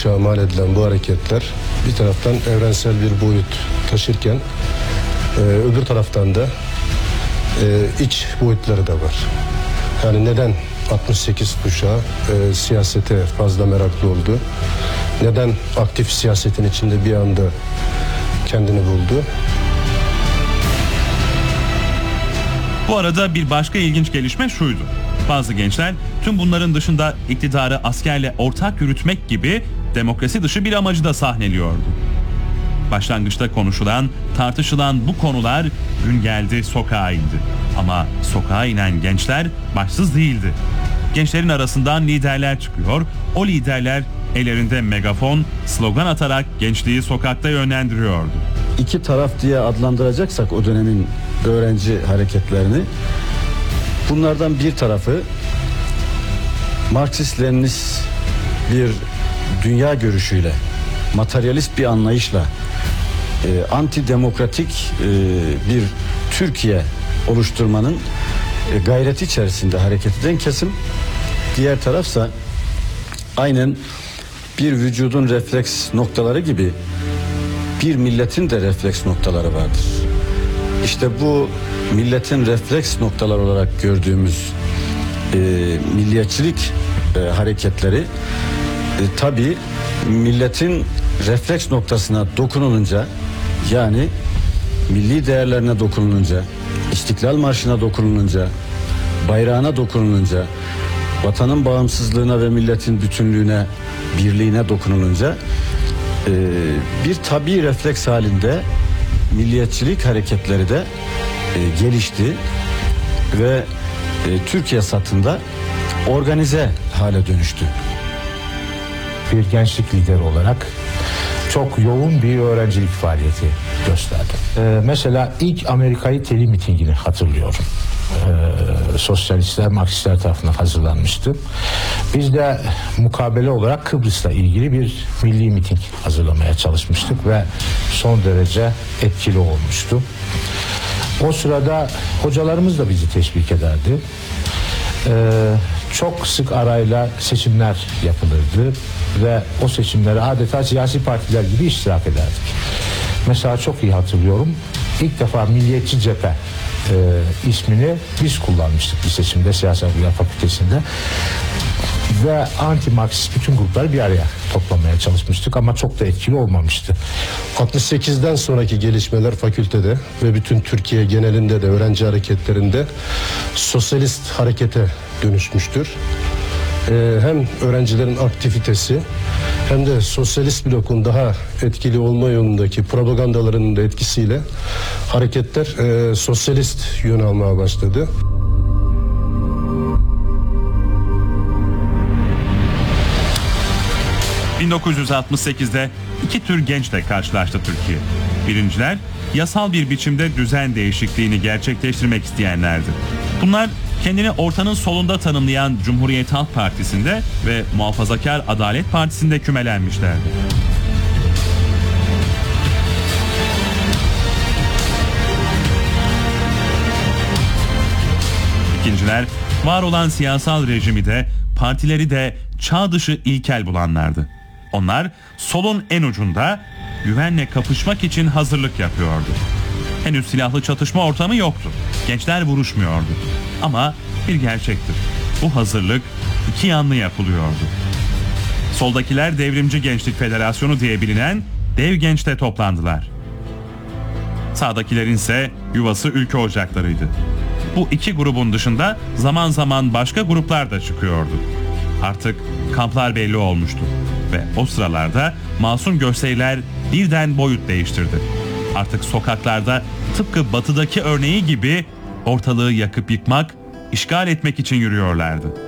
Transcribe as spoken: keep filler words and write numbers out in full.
kuşağı mal edilen bu hareketler bir taraftan evrensel bir boyut taşırken e, öbür taraftan da e, iç boyutları da var. Yani neden altmış sekiz kuşağı e, siyasete fazla meraklı oldu? Neden aktif siyasetin içinde bir anda kendini buldu? Bu arada bir başka ilginç gelişme şuydu. Bazı gençler tüm bunların dışında iktidarı askerle ortak yürütmek gibi demokrasi dışı bir amacı da sahneliyordu. Başlangıçta konuşulan, tartışılan bu konular gün geldi sokağa indi. Ama sokağa inen gençler başsız değildi. Gençlerin arasından liderler çıkıyor. O liderler ellerinde megafon, slogan atarak gençliği sokakta yönlendiriyordu. İki taraf diye adlandıracaksak o dönemin öğrenci hareketlerini, bunlardan bir tarafı Marksist-Leninist bir dünya görüşüyle, materyalist bir anlayışla e, antidemokratik e, bir Türkiye oluşturmanın e, gayreti içerisinde hareket eden kesim. Diğer tarafsa aynen bir vücudun refleks noktaları gibi bir milletin de refleks noktaları vardır. İşte bu milletin refleks noktaları olarak gördüğümüz e, milliyetçilik e, hareketleri e, tabii milletin refleks noktasına dokunulunca, yani milli değerlerine dokunulunca, İstiklal Marşı'na dokunulunca, bayrağına dokunulunca, vatanın bağımsızlığına ve milletin bütünlüğüne, birliğine dokunulunca e, bir tabii refleks halinde milliyetçilik hareketleri de e, gelişti ve e, Türkiye satında organize hale dönüştü. Bir gençlik lideri olarak çok yoğun bir öğrencilik faaliyeti gösterdim. Ee, mesela ilk Amerika'yı Teli mitingini hatırlıyorum. Ee, sosyalistler, Marksistler tarafından hazırlanmıştı. Biz de mukabele olarak Kıbrıs'la ilgili bir milli miting hazırlamaya çalışmıştık ve son derece etkili olmuştu. O sırada hocalarımız da bizi teşvik ederdi. Ee, çok sık arayla seçimler yapılırdı ve o seçimlere adeta siyasi partiler gibi iştirak ederdik. Mesela çok iyi hatırlıyorum, ilk defa Milliyetçi Cephe e, ismini biz kullanmıştık bir seçimde, Siyasal Bilgiler Fakültesi'nde ve anti-Marksist bütün grupları bir araya toplamaya çalışmıştık ama çok da etkili olmamıştı. altmış sekizden sonraki gelişmeler fakültede ve bütün Türkiye genelinde de öğrenci hareketlerinde sosyalist harekete dönüşmüştür. Ee, hem öğrencilerin aktivitesi hem de sosyalist blokun daha etkili olma yolundaki propagandalarının da etkisiyle hareketler e, sosyalist yön almaya başladı. bin dokuz yüz altmış sekizde iki tür gençle karşılaştı Türkiye. Birinciler, yasal bir biçimde düzen değişikliğini gerçekleştirmek isteyenlerdi. Bunlar kendini ortanın solunda tanımlayan Cumhuriyet Halk Partisi'nde ve Muhafazakar Adalet Partisi'nde kümelenmişlerdi. İkinciler, var olan siyasal rejimi de, partileri de çağ dışı ilkel bulanlardı. Onlar solun en ucunda güvenle kapışmak için hazırlık yapıyordu. Henüz silahlı çatışma ortamı yoktu. Gençler vuruşmuyordu. Ama bir gerçektir. Bu hazırlık iki yanlı yapılıyordu. Soldakiler Devrimci Gençlik Federasyonu diye bilinen Dev Genç'te toplandılar. Sağdakilerin ise yuvası ülke ocaklarıydı. Bu iki grubun dışında zaman zaman başka gruplar da çıkıyordu. Artık kamplar belli olmuştu ve o sıralarda masum gösteriler birden boyut değiştirdi. Artık sokaklarda tıpkı batıdaki örneği gibi ortalığı yakıp yıkmak, işgal etmek için yürüyorlardı.